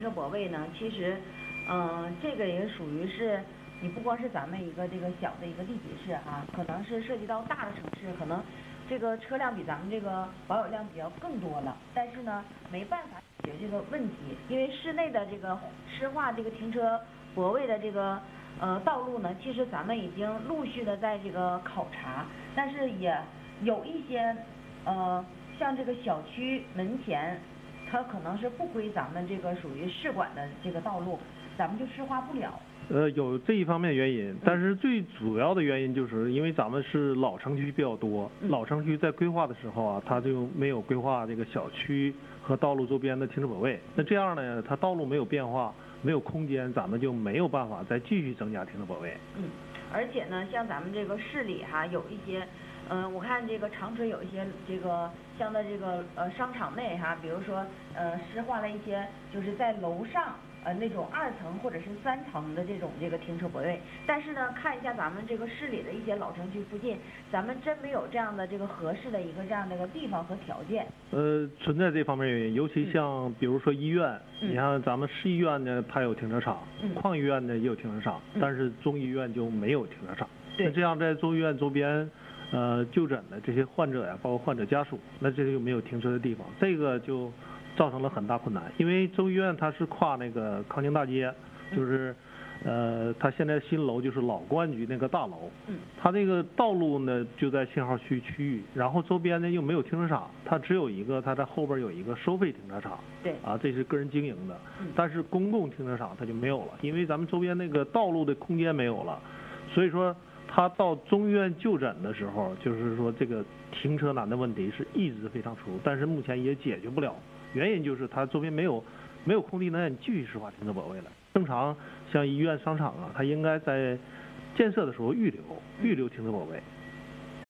这个泊位呢，其实，这个也属于是，你不光是咱们一个这个小的一个地级市啊，可能是涉及到大的城市，可能这个车辆比咱们这个保有量比较更多了，但是呢，没办法解决这个问题，因为市内的这个湿化这个停车泊位的这个道路呢，其实咱们已经陆续的在这个考察，但是也有一些像这个小区门前。它可能是不归咱们这个属于市管的这个道路，咱们就施化不了。 有这一方面原因，但是最主要的原因就是因为咱们是老城区比较多，老城区在规划的时候啊，它就没有规划这个小区和道路周边的停车泊位。那这样呢，它道路没有变化，没有空间，咱们就没有办法再继续增加停车泊位。 而且呢，像咱们这个市里哈，有一些。我看这个长春有一些这个像在这个商场内哈，比如说施化了一些就是在楼上那种2层或者是3层的这个停车泊位，但是呢，看一下咱们这个市里的一些老城区附近，咱们真没有这样的这个合适的一个这样的一个地方和条件。 存在这方面原因，尤其像比如说医院，你看咱们市医院呢，它有停车场，矿医院呢也有停车场，但是中医院就没有停车场。那这样在中医院周边。就诊的这些患者呀，包括患者家属，那这就没有停车的地方，这个就造成了很大困难。因为中医院它是跨那个康宁大街，就是它现在新楼就是老公安局那个大楼，它这个道路呢就在信号区域，然后周边呢又没有停车场，它只有一个，它在后边有一个收费停车场， 对， 啊，这是个人经营的，但是公共停车场它就没有了，因为咱们周边那个道路的空间没有了，所以说。他到中医院就诊的时候，就是说这个停车难的问题是一直非常突出，但是目前也解决不了。原因就是它周边没有空地能让你继续施化停车泊位了。正常像医院、商场啊，它应该在建设的时候预留停车泊位。